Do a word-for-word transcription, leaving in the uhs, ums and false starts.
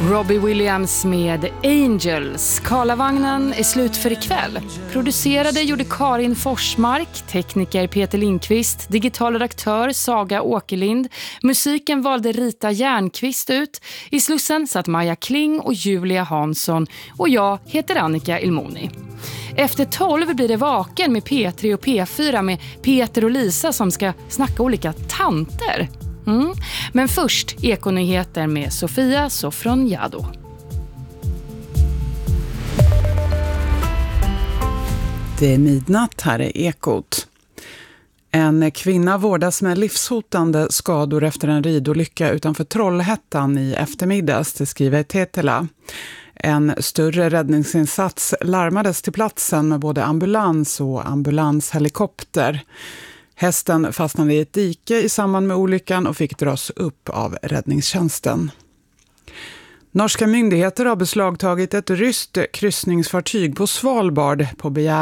Robbie Williams med Angels. Karlavagnen är slut för ikväll. Producerade gjorde Karin Forsmark, tekniker Peter Lindqvist, digital redaktör Saga Åkerlind. Musiken valde Rita Järnqvist ut. I slussen satt Maja Kling och Julia Hansson. Och jag heter Annika Ilmoni. Efter tolv blir det Vaken med P tre och P fyra med Peter och Lisa som ska snacka olika tanter. Mm. Men först Ekonyheter med Sofia Sofronjado. Det är midnatt, här är Ekot. En kvinna vårdas med livshotande skador efter en ridolycka utanför Trollhättan i eftermiddags, det skriver Tetela. En större räddningsinsats larmades till platsen med både ambulans och ambulanshelikopter. Hästen fastnade i ett dike i samband med olyckan och fick dras upp av räddningstjänsten. Norska myndigheter har beslagtagit ett ryskt kryssningsfartyg på Svalbard på begäran